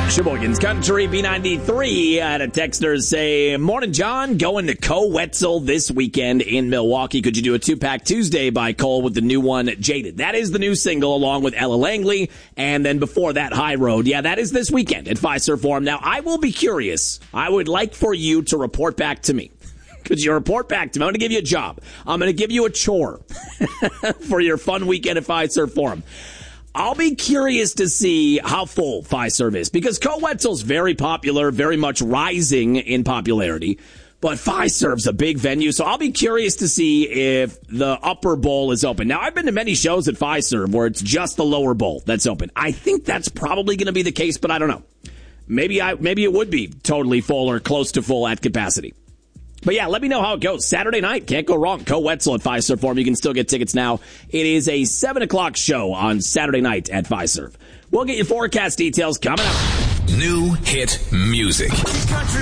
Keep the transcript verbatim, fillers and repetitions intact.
Sheboygan's Country B ninety-three. I had a texter say, morning, John, going to Co Wetzel this weekend in Milwaukee. Could you do a two-pack Tuesday by Cole with the new one, Jaded? That is the new single along with Ella Langley. And then before that, High Road. Yeah, that is this weekend at Fiserv Forum. Now, I will be curious. I would like for you to report back to me. Could you report back to me? I'm going to give you a job. I'm going to give you a chore for your fun weekend at Fiserv Forum. I'll be curious to see how full Fiserv is, because Co Wetzel's very popular, very much rising in popularity, but Fiserv's a big venue, so I'll be curious to see if the upper bowl is open. Now, I've been to many shows at Fiserv where it's just the lower bowl that's open. I think that's probably going to be the case, but I don't know. Maybe I maybe it would be totally full or close to full at capacity. But yeah, let me know how it goes. Saturday night, can't go wrong. Co Wetzel at Fiserv Forum. You can still get tickets now. It is a seven o'clock show on Saturday night at Fiserv. We'll get your forecast details coming up. New hit music.